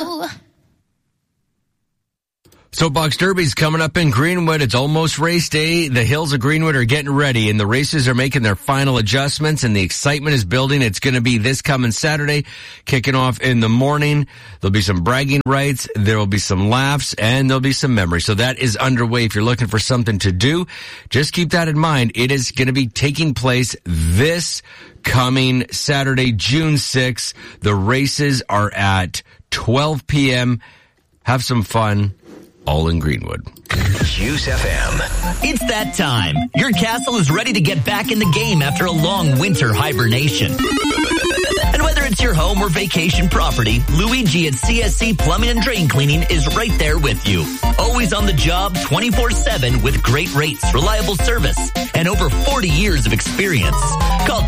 go. Soapbox Derby's coming up in Greenwood. It's almost race day. The hills of Greenwood are getting ready, and the races are making their final adjustments, and the excitement is building. It's going to be this coming Saturday, kicking off in the morning. There'll be some bragging rights, there will be some laughs, and there'll be some memories. So that is underway. If you're looking for something to do, just keep that in mind. It is going to be taking place this coming Saturday, June 6th. The races are at 12 p.m. Have some fun. All in Greenwood. Juice FM. It's that time. Your castle is ready to get back in the game after a long winter hibernation. And whether it's your home or vacation property, Luigi at CSC Plumbing and Drain Cleaning is right there with you. Always on the job 24/7 with great rates, reliable service, and over 40 years of experience. Call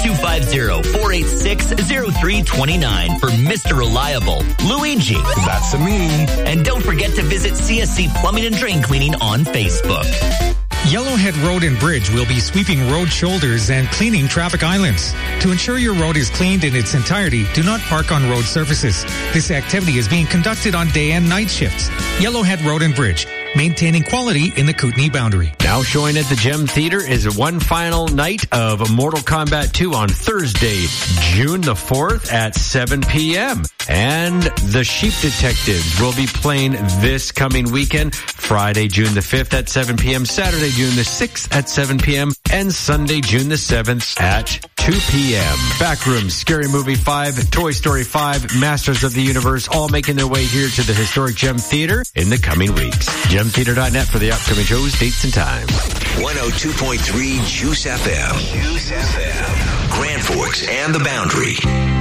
250-486-0329 for Mr. Reliable, Luigi. That's me. And don't forget to visit CSC Plumbing and Drain Cleaning on Facebook. Yellowhead Road and Bridge will be sweeping road shoulders and cleaning traffic islands. To ensure your road is cleaned in its entirety, do not park on road surfaces. This activity is being conducted on day and night shifts. Yellowhead Road and Bridge, maintaining quality in the Kootenay boundary. Now showing at the Gem Theater is one final night of Mortal Kombat 2 on Thursday, June the 4th at 7 p.m. And the Sheep Detectives will be playing this coming weekend, Friday, June the 5th at 7 p.m., Saturday, June the 6th at 7 p.m., and Sunday, June the 7th at 2 p.m. Backrooms, Scary Movie 5, Toy Story 5, Masters of the Universe, all making their way here to the historic Gem Theater in the coming weeks. GemTheater.net for the upcoming shows, dates, and times. 102.3 Juice FM. Juice FM. Grand Forks and the Boundary.